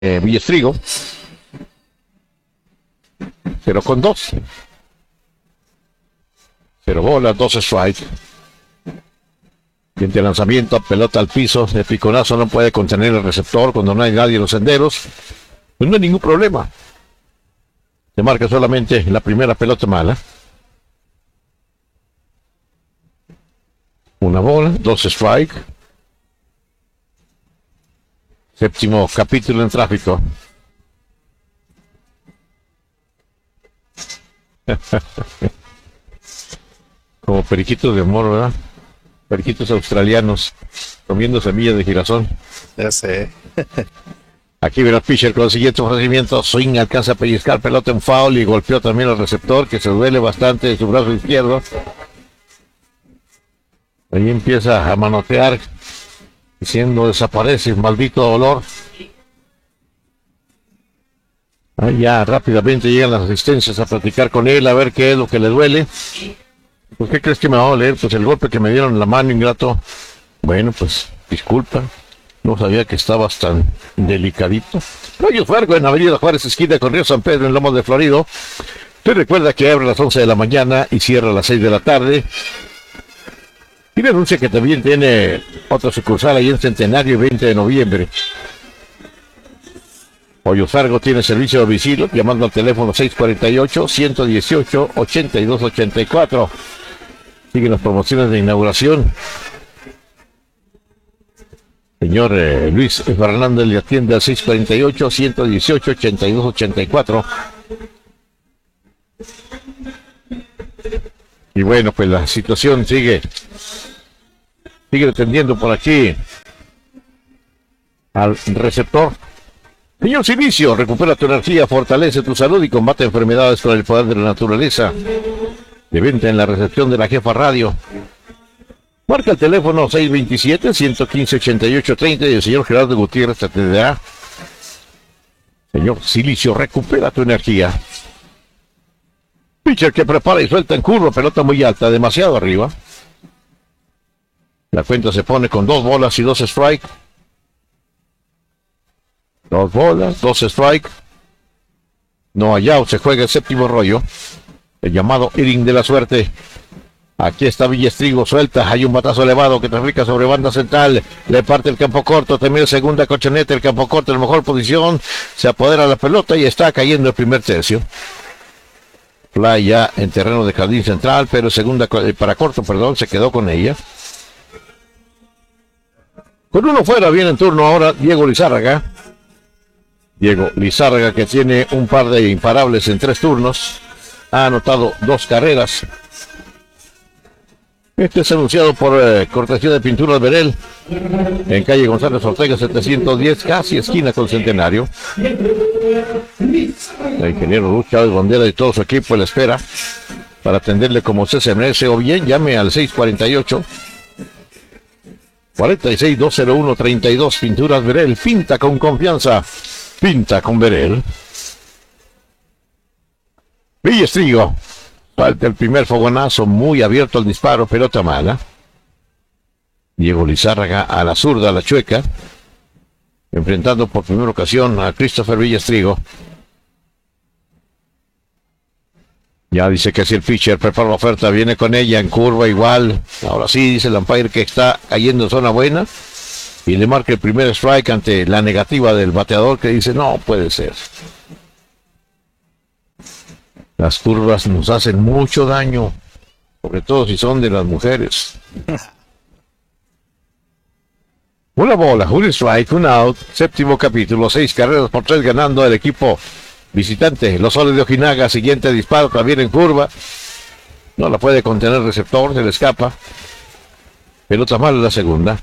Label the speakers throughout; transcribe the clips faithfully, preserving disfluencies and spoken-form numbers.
Speaker 1: eh, Villestrigo. Cero con dos. Cero bolas, dos strikes. Diente de lanzamiento, pelota al piso, el piconazo no puede contener el receptor cuando no hay nadie en los senderos. Pues no hay ningún problema. Se marca solamente la primera pelota mala. Una bola, dos strikes. Séptimo capítulo en tráfico. Como periquitos de amor, ¿verdad? Periquitos australianos comiendo semillas de girasol.
Speaker 2: Ya sé.
Speaker 1: Aquí viene el pitcher con el siguiente ofrecimiento. Swing, alcanza a pellizcar pelota en foul y golpeó también al receptor, que se duele bastante de su brazo izquierdo. Ahí empieza a manotear, diciendo desaparece, maldito dolor. Ahí ya rápidamente llegan las asistencias a platicar con él, a ver qué es lo que le duele. ¿Por qué crees que me va a doler? Pues el golpe que me dieron en la mano, ingrato. Bueno, pues disculpa. No sabía que estabas tan delicadito. Rayo Fuego en Avenida Juárez, esquina con Río San Pedro, en Lomas de Florido. Te recuerda que abre a las once de la mañana y cierra a las seis de la tarde. Y le anuncia que también tiene otra sucursal ahí en Centenario, veinte de noviembre. Pollo Fargo tiene servicio de domicilio, llamando al teléfono seis cuatro ocho, uno uno ocho, ocho dos ocho cuatro. Siguen las promociones de inauguración. Señor eh, Luis Fernández le atiende al seis cuatro ocho, uno uno ocho, ocho dos ocho cuatro. Y bueno, pues la situación sigue, sigue atendiendo por aquí al receptor. Señor Silicio, recupera tu energía, fortalece tu salud y combate enfermedades con el poder de la naturaleza. De venta en la recepción de la Jefa Radio. Marca el teléfono seis dos siete, uno uno cinco, ocho ocho tres cero y el señor Gerardo Gutiérrez te atenderá. Señor Silicio, recupera tu energía. Pitcher que prepara y suelta en curva, pelota muy alta, demasiado arriba. La cuenta se pone con dos bolas y dos strikes. Dos bolas, dos strikes. No hay out, se juega el séptimo rollo. El llamado inning de la suerte. Aquí está Villestrigo, suelta, hay un batazo elevado que trafica sobre banda central, le parte el campo corto, termina segunda colchoneta, el campo corto en la mejor posición, se apodera la pelota y está cayendo el primer tercio. Fly ya en terreno de jardín central, pero segunda para corto, perdón, se quedó con ella. Con uno fuera, viene en turno ahora Diego Lizárraga. Diego Lizárraga, que tiene un par de imparables en tres turnos, ha anotado dos carreras. Este es anunciado por eh, cortesía de Pinturas Verel, en calle González Ortega setecientos diez, casi esquina con Centenario. El ingeniero Luz Chávez Bandera y todo su equipo le espera para atenderle como usted se merece, o bien llame al seis cuatro ocho, cuatro seis, dos cero uno, treinta y dos. Pinturas Verel, pinta con confianza, pinta con Verel. Villestrigo. Falta el primer fogonazo, muy abierto al disparo, pelota mala. Diego Lizárraga a la zurda, a la chueca, enfrentando por primera ocasión a Christopher Villestrigo. Ya dice que si el pitcher prepara la oferta, viene con ella en curva igual. Ahora sí, dice el umpire que está cayendo en zona buena y le marca el primer strike ante la negativa del bateador, que dice no puede ser. Las curvas nos hacen mucho daño, sobre todo si son de las mujeres. Una bola, un strike, un out, séptimo capítulo, seis carreras por tres ganando el equipo visitante. Los Soles de Ojinaga, siguiente disparo también en curva. No la puede contener el receptor, se le escapa. Pelota mala en la segunda.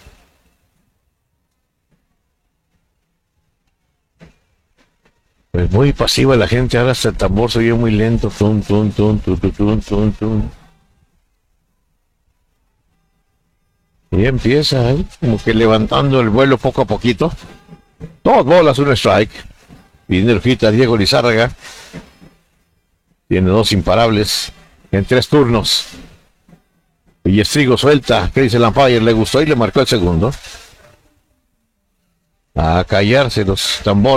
Speaker 1: Pues muy pasiva la gente, ahora hasta el tambor se oye muy lento. Tun, tun, tun, tun, tun, tun, tun, tun. Y empieza, ¿eh? Como que levantando el vuelo poco a poquito. Dos bolas, un strike. Viene el hit a Diego Lizárraga. Tiene dos imparables en tres turnos. Villestrigo suelta, que dice el umpire, le gustó y le marcó el segundo. a callarse los tambores.